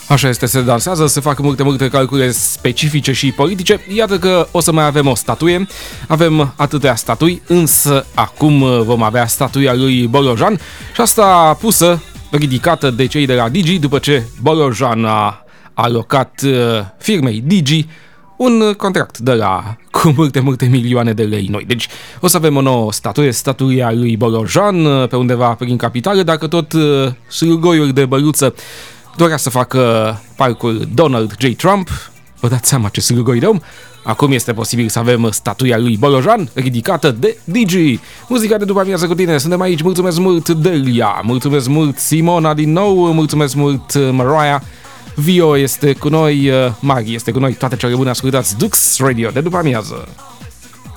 Așa este, se dansează, se fac multe calcule specifice și politice. Iată că o să mai avem o statuie. Avem atâtea statui, însă acum vom avea statuia lui Bolojan și asta pusă, ridicată de cei de la Digi, după ce Bolojan a alocat firmei Digi un contract de la cu multe milioane de lei noi. Deci o să avem o nouă statuie, statuia lui Bolojan pe undeva prin capitală, dacă tot sârgoiuri de băluță dorea să facă parcul Donald J. Trump. Vă dați seama ce sârgoi de om? Acum este posibil să avem statuia lui Bolojan ridicată de Digi. Muzica de după amiază cu tine. Suntem aici. Mulțumesc mult, Delia. Mulțumesc mult, Simona din nou. Mulțumesc mult, Mariah. Vio este cu noi, Mari este cu noi. Toate cele bune, ascultați Dux Radio de după amiază.